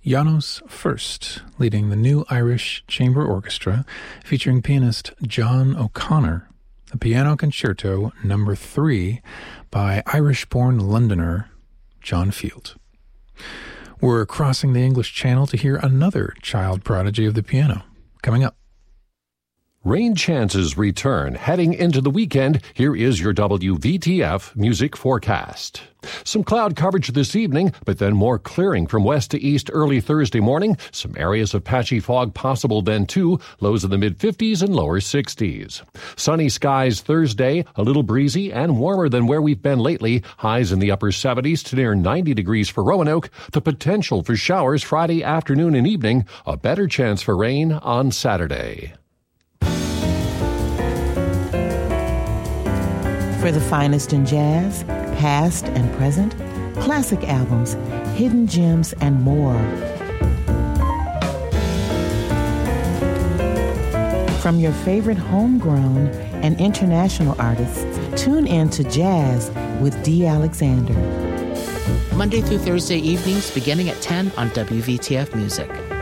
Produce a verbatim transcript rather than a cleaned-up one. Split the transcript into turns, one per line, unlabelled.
Janos First, leading the New Irish Chamber Orchestra, featuring pianist John O'Connor, the Piano Concerto Number three by Irish-born Londoner John Field. We're crossing the English Channel to hear another child prodigy of the piano. Coming up.
Rain chances return. Heading into the weekend, here is your W V T F music forecast. Some cloud coverage this evening, but then more clearing from west to east early Thursday morning. Some areas of patchy fog possible then too. Lows in the mid-fifties and lower sixties. Sunny skies Thursday, a little breezy and warmer than where we've been lately. Highs in the upper seventies to near ninety degrees for Roanoke. The potential for showers Friday afternoon and evening. A better chance for rain on Saturday.
For the finest in jazz, past and present, classic albums, hidden gems, and more. From your favorite homegrown and international artists, tune in to Jazz with Dee Alexander.
Monday through Thursday evenings beginning at ten on W V T F Music.